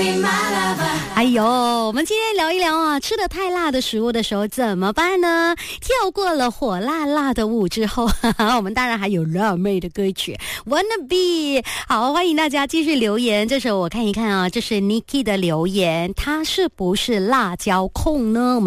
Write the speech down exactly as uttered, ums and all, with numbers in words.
哎呦，我们今天聊一聊啊，吃的太辣的食物的时候怎么办呢？跳过了火辣辣的舞之后，哈哈，我们当然还有辣妹的歌曲 Wanna Be。 好，欢迎大家继续留言。这时候我看一看啊，这是 Niki 的留言，他是不是辣椒控呢？